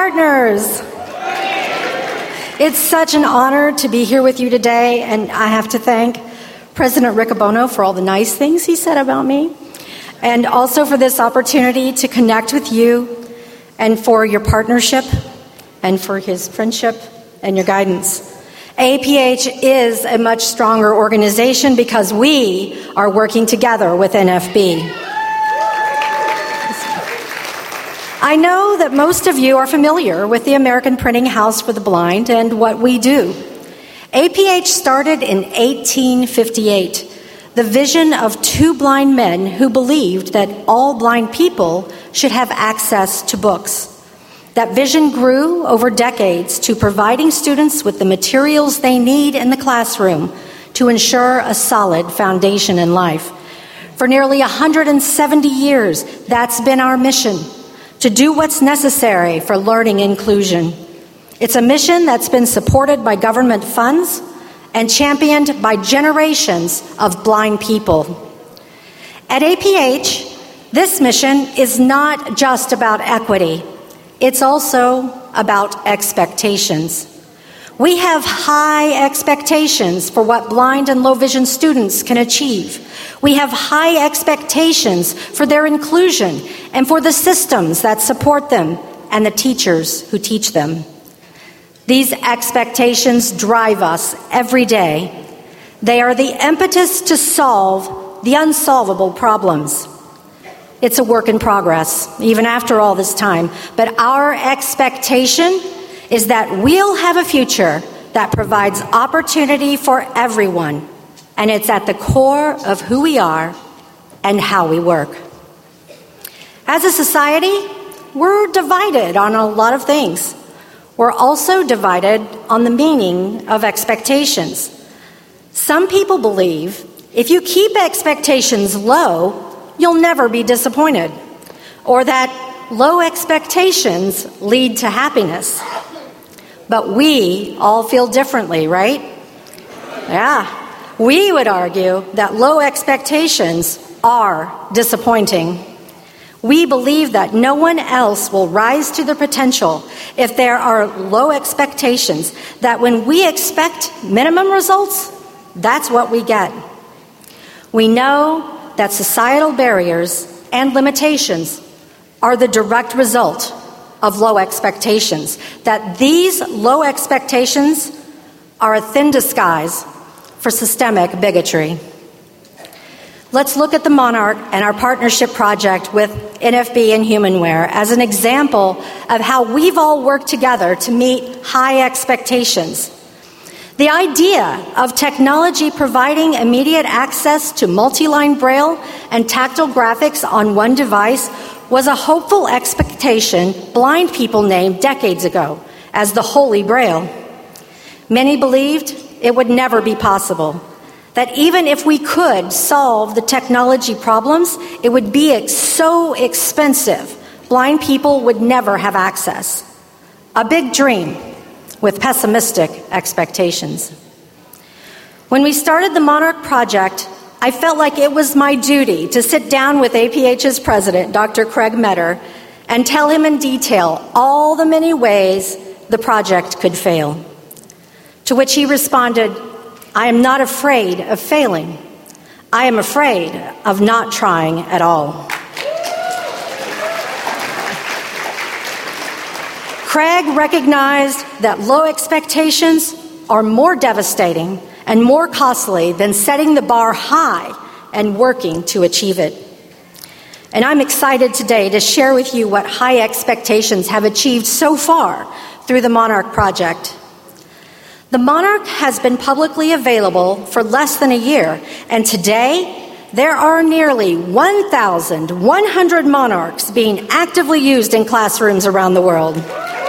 partners. It's such an honor to be here with you today, and I have to thank President Riccobono for all the nice things he said about me, and also for this opportunity to connect with you, and for your partnership, and for his friendship and your guidance. APH is a much stronger organization because we are working together with NFB. I know that most of you are familiar with the American Printing House for the Blind and what we do. APH started in 1858, the vision of two blind men who believed that all blind people should have access to books. That vision grew over decades to providing students with the materials they need in the classroom to ensure a solid foundation in life. For nearly 170 years, that's been our mission, to do what's necessary for learning inclusion. It's a mission that's been supported by government funds and championed by generations of blind people. At APH, this mission is not just about equity. It's also about expectations. We have high expectations for what blind and low vision students can achieve. We have high expectations for their inclusion and for the systems that support them and the teachers who teach them. These expectations drive us every day. They are the impetus to solve the unsolvable problems. It's a work in progress, even after all this time. But our expectation is that we'll have a future that provides opportunity for everyone, and it's at the core of who we are and how we work. As a society, we're divided on a lot of things. We're also divided on the meaning of expectations. Some people believe if you keep expectations low, you'll never be disappointed, or that low expectations lead to happiness. But we all feel differently, right? Yeah. We would argue that low expectations are disappointing. We believe that no one else will rise to their potential if there are low expectations, that when we expect minimum results, that's what we get. We know that societal barriers and limitations are the direct result of low expectations, that these low expectations are a thin disguise for systemic bigotry. Let's look at the Monarch and our partnership project with NFB and Humanware as an example of how we've all worked together to meet high expectations. The idea of technology providing immediate access to multi-line braille and tactile graphics on one device was a hopeful expectation blind people named decades ago as the Holy Braille. Many believed it would never be possible, that even if we could solve the technology problems, it would be so expensive, blind people would never have access. A big dream with pessimistic expectations. When we started the Monarch Project, I felt like it was my duty to sit down with APH's president, Dr. Craig Metter, and tell him in detail all the many ways the project could fail. To which he responded, "I am not afraid of failing. I am afraid of not trying at all." Craig recognized that low expectations are more devastating and more costly than setting the bar high and working to achieve it. And I'm excited today to share with you what high expectations have achieved so far through the Monarch Project. The Monarch has been publicly available for less than a year, and today there are nearly 1,100 Monarchs being actively used in classrooms around the world.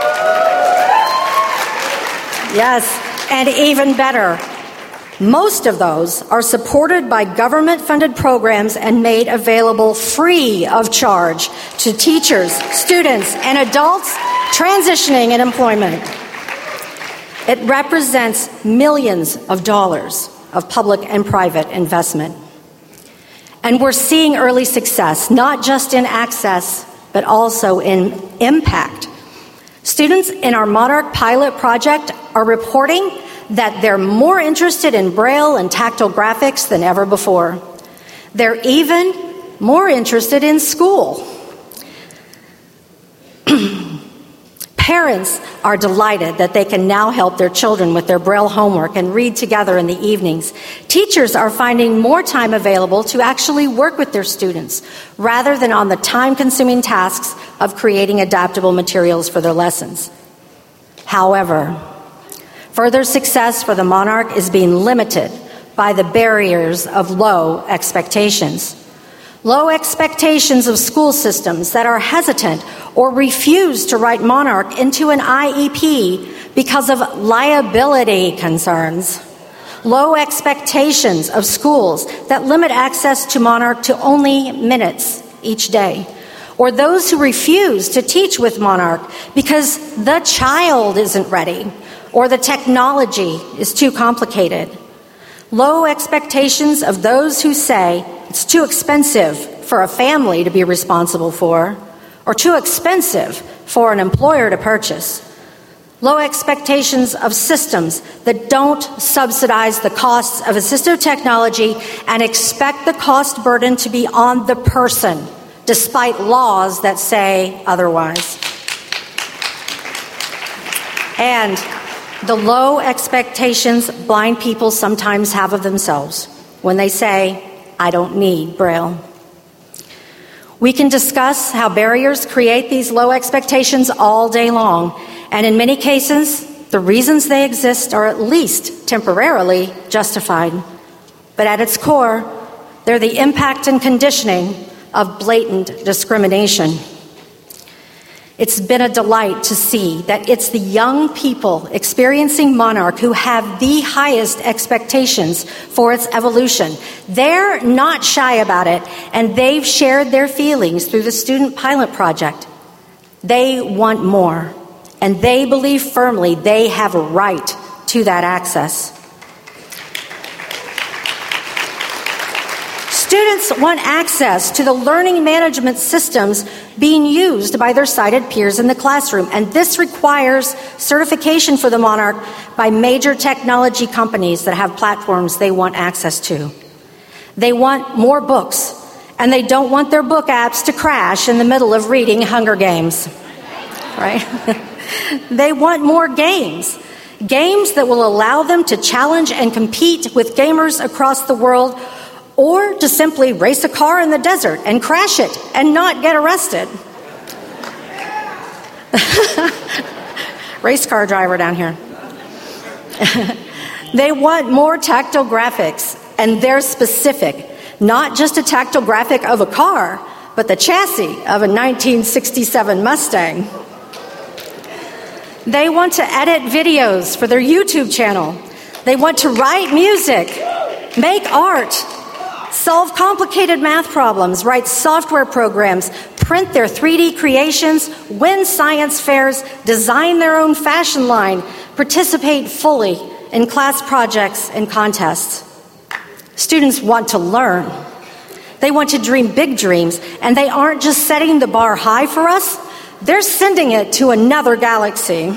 Yes, and even better, most of those are supported by government-funded programs and made available free of charge to teachers, students, and adults transitioning in employment. It represents millions of dollars of public and private investment. And we're seeing early success, not just in access, but also in impact. Students in our Monarch pilot project are reporting that they're more interested in Braille and tactile graphics than ever before. They're even more interested in school. Parents are delighted that they can now help their children with their Braille homework and read together in the evenings. Teachers are finding more time available to actually work with their students rather than on the time-consuming tasks of creating adaptable materials for their lessons. However, further success for the Monarch is being limited by the barriers of low expectations. Low expectations of school systems that are hesitant or refuse to write Monarch into an IEP because of liability concerns. Low expectations of schools that limit access to Monarch to only minutes each day. Or those who refuse to teach with Monarch because the child isn't ready or the technology is too complicated. Low expectations of those who say it's too expensive for a family to be responsible for, or too expensive for an employer to purchase. Low expectations of systems that don't subsidize the costs of assistive technology and expect the cost burden to be on the person, despite laws that say otherwise. And the low expectations blind people sometimes have of themselves when they say, I don't need Braille. We can discuss how barriers create these low expectations all day long, and in many cases, the reasons they exist are at least temporarily justified. But at its core, they're the impact and conditioning of blatant discrimination. It's been a delight to see that it's the young people experiencing Monarch who have the highest expectations for its evolution. They're not shy about it, and they've shared their feelings through the Student Pilot Project. They want more, and they believe firmly they have a right to that access. Students want access to the learning management systems being used by their sighted peers in the classroom, and this requires certification for the Monarch by major technology companies that have platforms they want access to. They want more books, and they don't want their book apps to crash in the middle of reading Hunger Games, right? They want more games that will allow them to challenge and compete with gamers across the world, or to simply race a car in the desert and crash it and not get arrested. Race car driver down here. They want more tactile graphics, and they're specific. Not just a tactile graphic of a car, but the chassis of a 1967 Mustang. They want to edit videos for their YouTube channel. They want to write music, make art, solve complicated math problems, write software programs, print their 3D creations, win science fairs, design their own fashion line, participate fully in class projects and contests. Students want to learn. They want to dream big dreams, and they aren't just setting the bar high for us, they're sending it to another galaxy.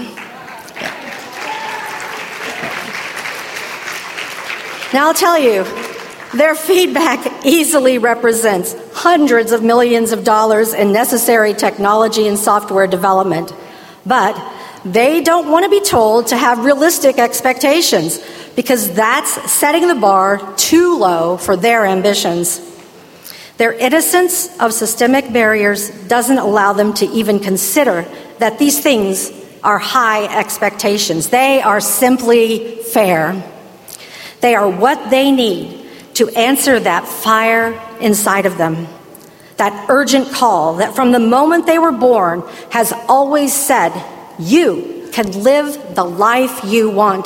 Now I'll tell you, their feedback easily represents hundreds of millions of dollars in necessary technology and software development. But they don't want to be told to have realistic expectations, because that's setting the bar too low for their ambitions. Their innocence of systemic barriers doesn't allow them to even consider that these things are high expectations. They are simply fair. They are what they need to answer that fire inside of them, that urgent call that from the moment they were born has always said, you can live the life you want.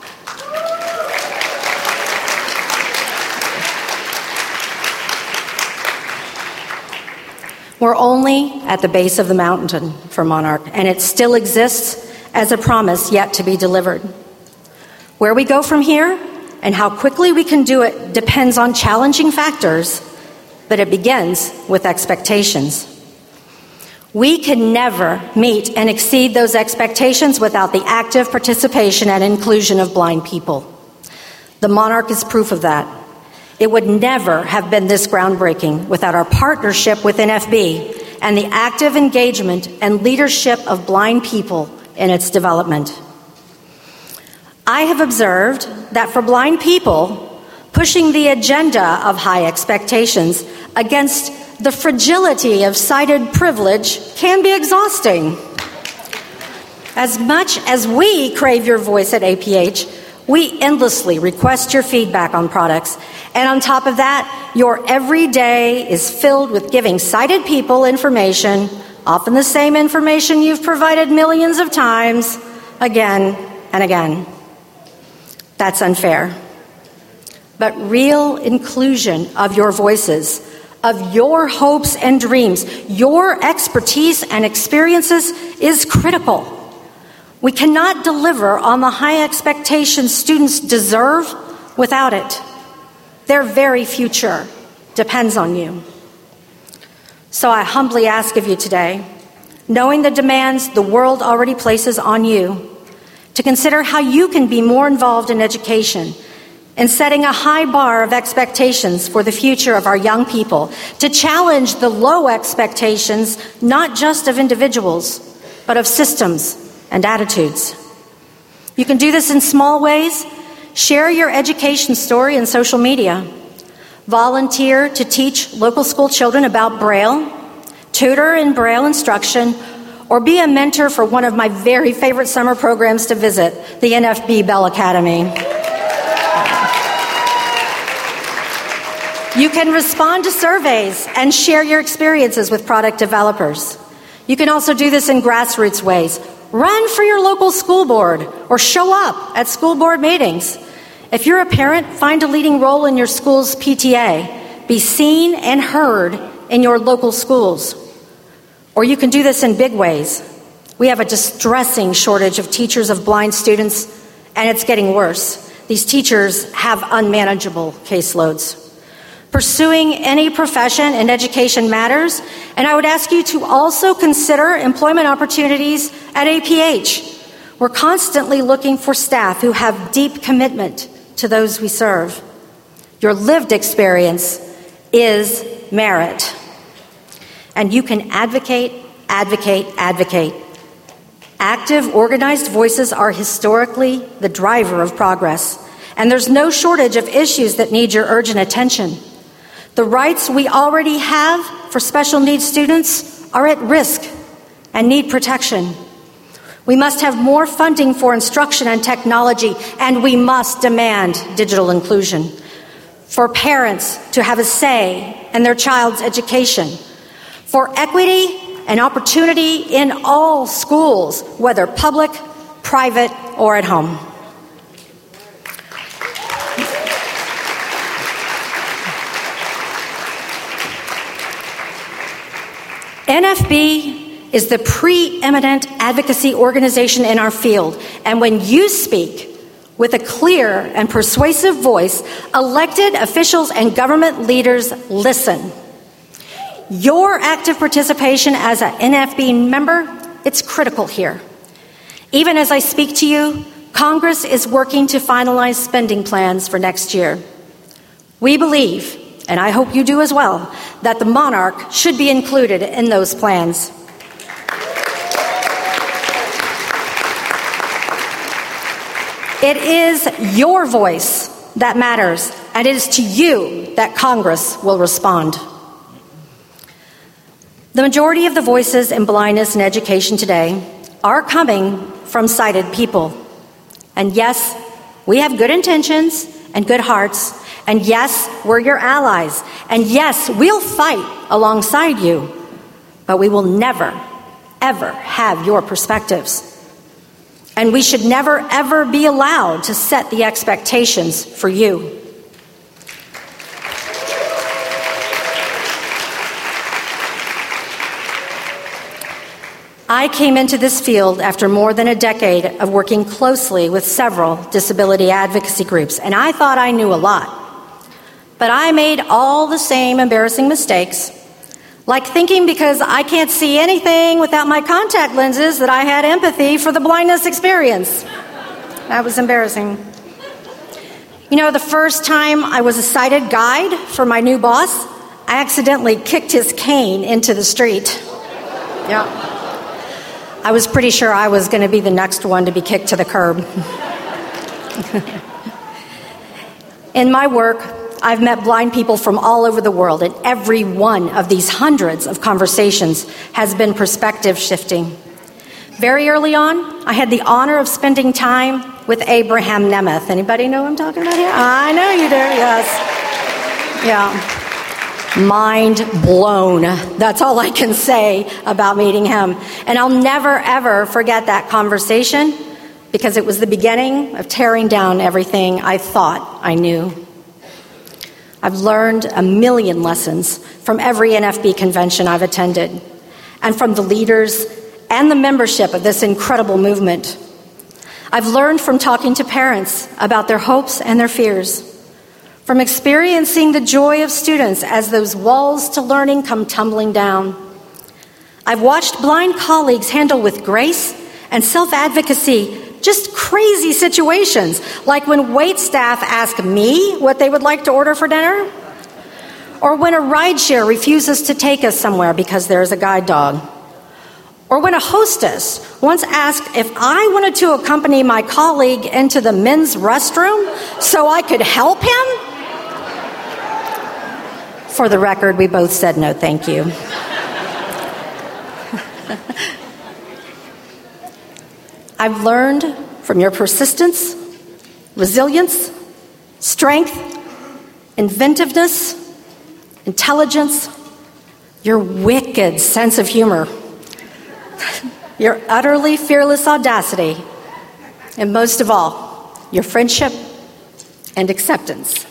We're only at the base of the mountain for Monarch, and it still exists as a promise yet to be delivered. Where we go from here and how quickly we can do it depends on challenging factors, but it begins with expectations. We can never meet and exceed those expectations without the active participation and inclusion of blind people. The Monarch is proof of that. It would never have been this groundbreaking without our partnership with NFB and the active engagement and leadership of blind people in its development. I have observed that for blind people, pushing the agenda of high expectations against the fragility of sighted privilege can be exhausting. As much as we crave your voice at APH, we endlessly request your feedback on products. And on top of that, your every day is filled with giving sighted people information, often the same information you've provided millions of times, again and again. That's unfair. But real inclusion of your voices, of your hopes and dreams, your expertise and experiences is critical. We cannot deliver on the high expectations students deserve without it. Their very future depends on you. So I humbly ask of you today, knowing the demands the world already places on you, to consider how you can be more involved in education and setting a high bar of expectations for the future of our young people, to challenge the low expectations, not just of individuals, but of systems and attitudes. You can do this in small ways. Share your education story in social media. Volunteer to teach local school children about Braille, tutor in Braille instruction, or be a mentor for one of my very favorite summer programs to visit, the NFB Bell Academy. You can respond to surveys and share your experiences with product developers. You can also do this in grassroots ways. Run for your local school board or show up at school board meetings. If you're a parent, find a leading role in your school's PTA. Be seen and heard in your local schools. Or you can do this in big ways. We have a distressing shortage of teachers of blind students, and it's getting worse. These teachers have unmanageable caseloads. Pursuing any profession in education matters, and I would ask you to also consider employment opportunities at APH. We're constantly looking for staff who have deep commitment to those we serve. Your lived experience is merit. And you can advocate, advocate, advocate. Active, organized voices are historically the driver of progress, and there's no shortage of issues that need your urgent attention. The rights we already have for special needs students are at risk and need protection. We must have more funding for instruction and technology, and we must demand digital inclusion. For parents to have a say in their child's education. For equity and opportunity in all schools, whether public, private, or at home. NFB is the preeminent advocacy organization in our field, and when you speak with a clear and persuasive voice, elected officials and government leaders listen. Your active participation as an NFB member, it's critical here. Even as I speak to you, Congress is working to finalize spending plans for next year. We believe, and I hope you do as well, that the Monarch should be included in those plans. It is your voice that matters, and it is to you that Congress will respond. The majority of the voices in blindness in education today are coming from sighted people. And yes, we have good intentions and good hearts. And yes, we're your allies. And yes, we'll fight alongside you. But we will never, ever have your perspectives. And we should never, ever be allowed to set the expectations for you. I came into this field after more than a decade of working closely with several disability advocacy groups, and I thought I knew a lot. But I made all the same embarrassing mistakes. Like thinking because I can't see anything without my contact lenses that I had empathy for the blindness experience. That was embarrassing. You know, the first time I was a sighted guide for my new boss, I accidentally kicked his cane into the street. Yeah. I was pretty sure I was going to be the next one to be kicked to the curb. In my work, I've met blind people from all over the world, and every one of these hundreds of conversations has been perspective shifting. Very early on, I had the honor of spending time with Abraham Nemeth. Anybody know who I'm talking about here? I know you do, yes. Yeah. Mind blown. That's all I can say about meeting him. And I'll never, ever forget that conversation because it was the beginning of tearing down everything I thought I knew. I've learned a million lessons from every NFB convention I've attended and from the leaders and the membership of this incredible movement. I've learned from talking to parents about their hopes and their fears, from experiencing the joy of students as those walls to learning come tumbling down. I've watched blind colleagues handle with grace and self-advocacy just crazy situations, like when waitstaff ask me what they would like to order for dinner, or when a rideshare refuses to take us somewhere because there's a guide dog, or when a hostess once asked if I wanted to accompany my colleague into the men's restroom so I could help him. For the record, we both said no, thank you. I've learned from your persistence, resilience, strength, inventiveness, intelligence, your wicked sense of humor, your utterly fearless audacity, and most of all, your friendship and acceptance.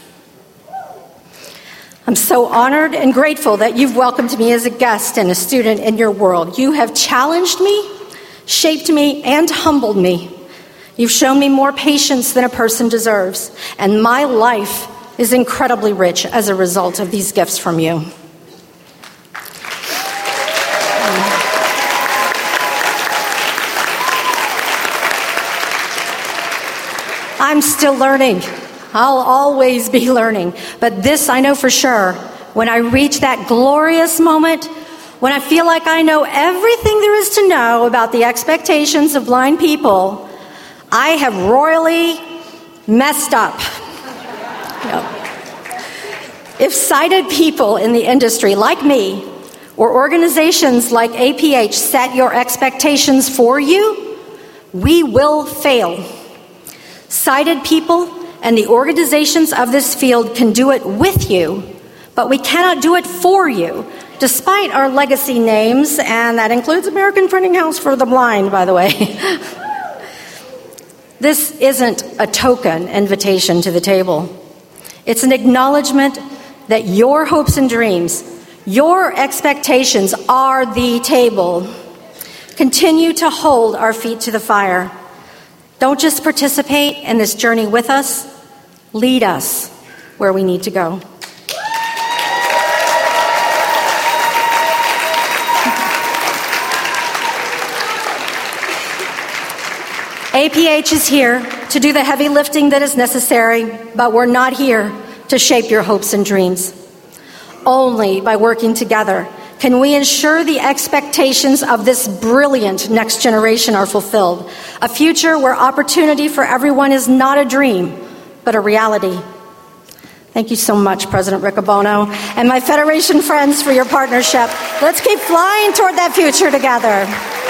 I'm so honored and grateful that you've welcomed me as a guest and a student in your world. You have challenged me, shaped me, and humbled me. You've shown me more patience than a person deserves, and my life is incredibly rich as a result of these gifts from you. I'm still learning. I'll always be learning. But this I know for sure. When I reach that glorious moment, when I feel like I know everything there is to know about the expectations of blind people, I have royally messed up. If sighted people in the industry like me, or organizations like APH set your expectations for you, we will fail. Sighted people and the organizations of this field can do it with you, but we cannot do it for you, despite our legacy names, and that includes American Printing House for the Blind, by the way. This isn't a token invitation to the table. It's an acknowledgement that your hopes and dreams, your expectations are the table. Continue to hold our feet to the fire. Don't just participate in this journey with us, lead us where we need to go. APH is here to do the heavy lifting that is necessary, but we're not here to shape your hopes and dreams. Only by working together can we ensure the expectations of this brilliant next generation are fulfilled. A future where opportunity for everyone is not a dream, but a reality. Thank you so much, President Riccobono, and my Federation friends for your partnership. Let's keep flying toward that future together.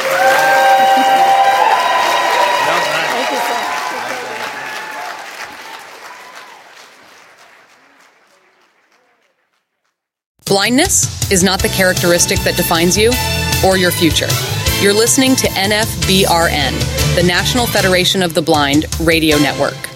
Blindness is not the characteristic that defines you or your future. You're listening to NFBRN, the National Federation of the Blind radio network.